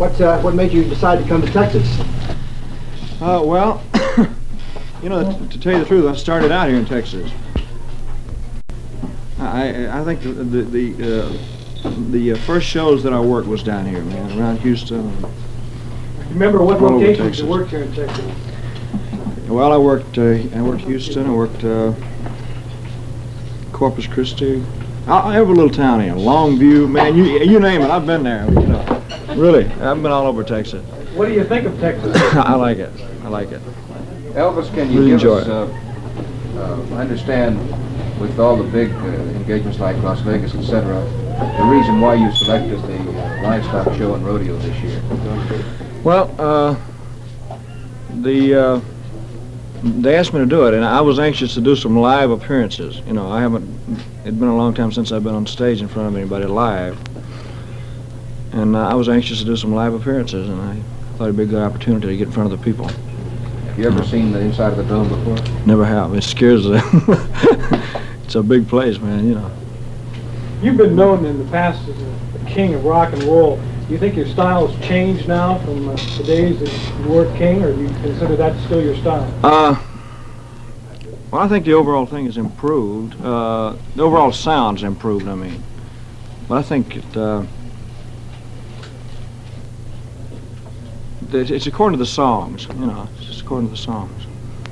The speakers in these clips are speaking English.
What made you decide to come to Texas? Well, you know, to tell you the truth, I started out here in Texas. I think the first shows that I worked was down here, man, around Houston. Remember what locations you worked here in Texas? Well, I worked Houston. I worked Corpus Christi. Every little town here, Longview, man. You name it, I've been there. You know, really, I've been all over Texas. What do you think of Texas? I like it. I like it. Elvis, can you Really give enjoy us? I understand with all the big engagements like Las Vegas, etc., the reason why you selected the livestock show and rodeo this year. Well, they asked me to do it, and I was anxious to do some live appearances. You know, it'd been a long time since I've been on stage in front of anybody live. And I was anxious to do some live appearances, and I thought it'd be a good opportunity to get in front of the people. Have you ever seen the inside of the dome before? Never have. It scares them. It's a big place, man, you know. You've been known in the past as the king of rock and roll. Do you think your style has changed now from the days that you were king, or do you consider that still your style? Well, I think the overall thing has improved. The overall sound's improved, I mean. But I think it's according to the songs, you know. It's just according to the songs.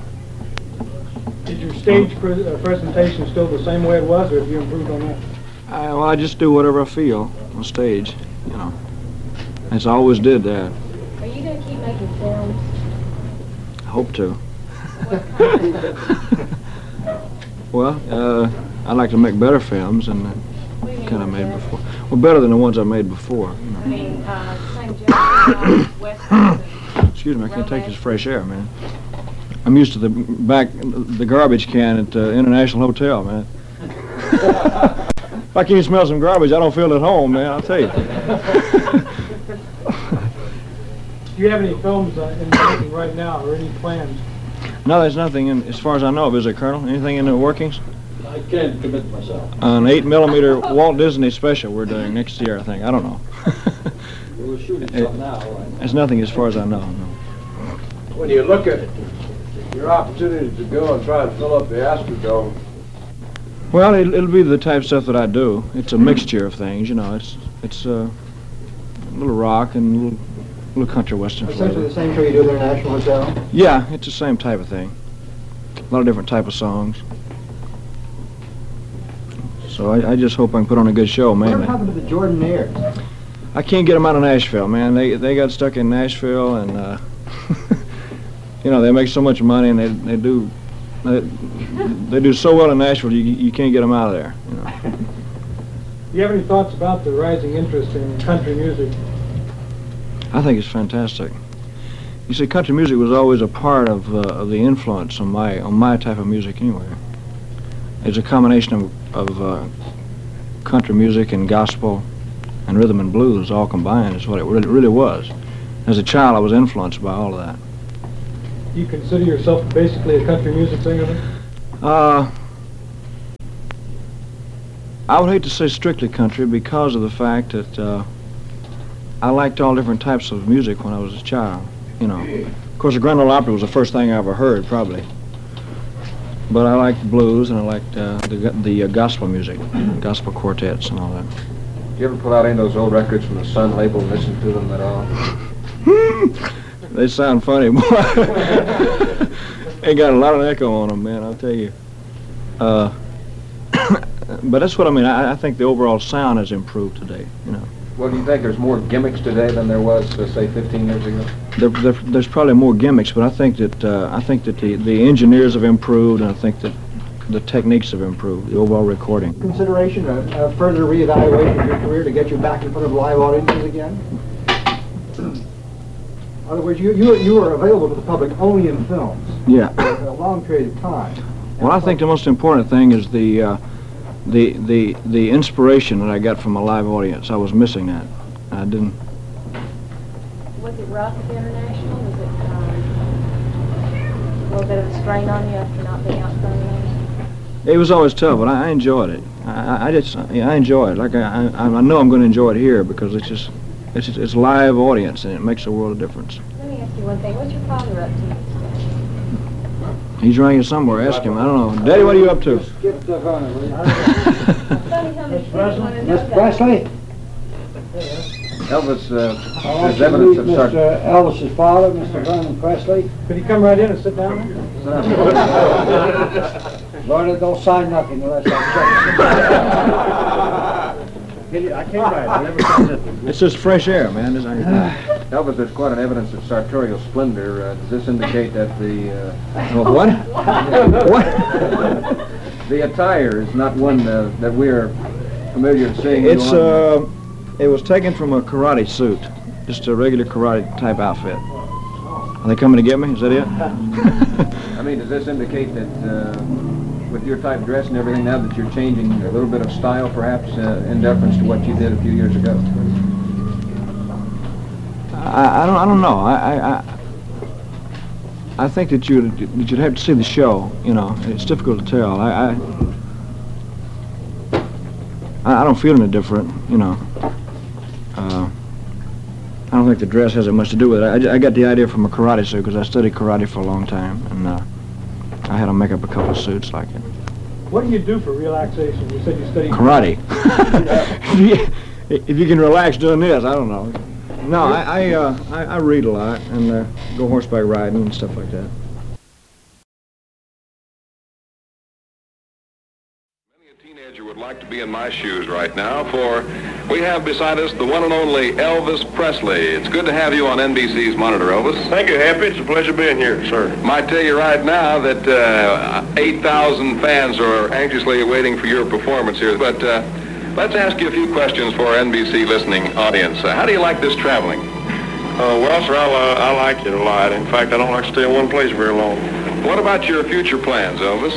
Is your stage presentation still the same way it was, or have you improved on that? Well, I just do whatever I feel on stage, you know. As I always did that. Are you going to keep making films? I hope to. Well, I'd like to make better films than the kind I made before. Well, better than the ones I made before. You know. I mean, same genre, Western. Excuse me, I can't take this fresh air, man. I'm used to the garbage can at the International Hotel, man. If I can't smell some garbage, I don't feel at home, man, I'll tell you. Do you have any films in the making right now, or any plans? No, there's nothing in, as far as I know of, is there, Colonel? Anything in the workings? I can't commit myself. An 8mm Walt Disney special we're doing next year, I think. I don't know. We're shooting something now, right? There's nothing as far as I know, no. When you look at your opportunity to go and try to fill up the Astrodome. Well, it'll be the type of stuff that I do. It's a mixture of things, you know. It's a little rock and a little country western Essentially flavor. the same show you do at the International Hotel? Yeah, it's the same type of thing. A lot of different type of songs. So I just hope I can put on a good show, Whatever mainly. happened to the Jordanaires? I can't get them out of Nashville, man. They got stuck in Nashville, and you know, they make so much money, and they do so well in Nashville. You can't get them out of there. You know. Do you have any thoughts about the rising interest in country music? I think it's fantastic. You see, country music was always a part of the influence on my type of music anyway. It's a combination of country music and gospel and rhythm and blues all combined is what it really was. As a child, I was influenced by all of that. Do you consider yourself basically a country music singer then? I would hate to say strictly country because of the fact that I liked all different types of music when I was a child, you know. Of course, the Grand Ole Opry was the first thing I ever heard, probably. But I liked blues, and I liked the gospel music, gospel quartets and all that. Do you ever pull out any of those old records from the Sun label and listen to them at all? They sound funny, boy. They got a lot of echo on them, man, I'll tell you. But that's what I mean. I think the overall sound has improved today, you know. Well, do you think there's more gimmicks today than there was, say, 15 years ago? There's probably more gimmicks, but I think that the engineers have improved, and I think that the techniques have improved, the overall recording. Consideration, a further reevaluation of your career to get you back in front of live audiences again? In other words, you are available to the public only in films. Yeah. For a long period of time. Well, I think the most important thing is the inspiration that I got from a live audience. I was missing that. I didn't. Was it rough at the International? Was it a little bit of a strain on you after not being out front of them? It was always tough, but I enjoyed it. I enjoy it. Like I know I'm going to enjoy it here because it's just it's live audience, and it makes a world of difference. Let me ask you one thing. What's your father up to? He's around here somewhere. Ask him. I don't know. Daddy, what are you up to? Skip the honey, will you? Miss Presley? Elvis, I want there's you to evidence meet of Mr. Elvis's father, Mr. Vernon Presley. Could he come right in and sit down? Vernon, don't sign nothing unless I check. I can't write. I never signed it. It's just fresh air, man. Elvis, there's quite an evidence of sartorial splendor. Does this indicate that the What? What? the attire is not one that we're familiar with seeing? you It's on? it was taken from a karate suit, just a regular karate type outfit. Are they coming to get me? Is that it? I mean, does this indicate that with your type dress and everything now that you're changing a little bit of style, perhaps in deference to what you did a few years ago? I don't know. I think that you'd have to see the show. You know, it's difficult to tell. I don't feel any different. You know. I don't think the dress has that much to do with it. I got the idea from a karate suit because I studied karate for a long time, and I had to make up a couple of suits like it. What do you do for relaxation? You said you studied Karate. If you can relax doing this, I don't know. No, I read a lot and go horseback riding and stuff like that. Many a teenager would like to be in my shoes right now, for we have beside us the one and only Elvis Presley. It's good to have you on NBC's Monitor, Elvis. Thank you, Happy. It's a pleasure being here, sir. Might tell you right now that 8,000 fans are anxiously waiting for your performance here, but let's ask you a few questions for our NBC listening audience. How do you like this traveling? Well, sir, I like it a lot. In fact, I don't like to stay in one place very long. What about your future plans, Elvis?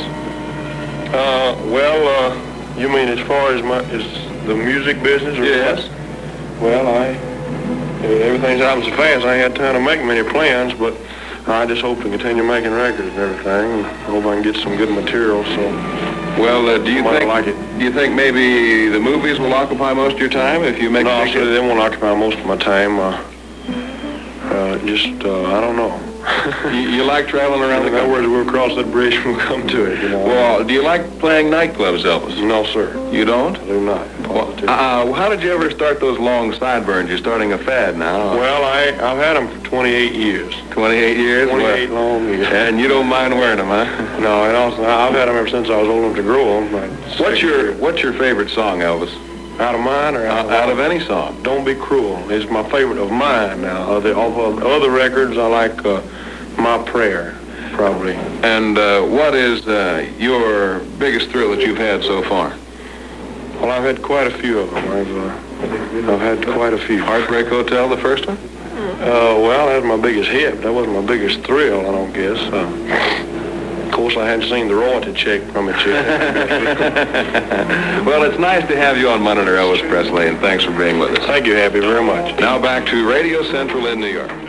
Well, you mean as far as the music business? Or Yes. Well, everything's happened so fast, I ain't had time to make many plans, but I just hope to continue making records and everything. I hope I can get some good material, so... Well, do you think think maybe the movies will occupy most of your time if you make No, a big sir, they won't occupy most of my time. I don't know. you like traveling around the In other country? words, we'll cross that bridge when we come to it, you know. Well, do you like playing nightclubs, Elvis? No, sir. You don't? I do not. Positive. How did you ever start those long sideburns? You're starting a fad now. Well, I've had them for 28 years. 28 years? 28 long years. And you don't mind wearing them, huh? No, and also, I've had them ever since I was old enough to grow them. What's your favorite song, Elvis? Out of mine or Out of any song? Don't Be Cruel is my favorite of mine now. Of other records, I like My Prayer, probably. And what is your biggest thrill that you've had so far? Well, I've had quite a few of them. I've had quite a few. Heartbreak Hotel, the first one? Well, that was my biggest hit. That wasn't my biggest thrill, I don't guess. Of course, I hadn't seen the royalty check from it yet. Well, it's nice to have you on Monitor, Elvis Presley, and thanks for being with us. Thank you, Happy, very much. Now back to Radio Central in New York.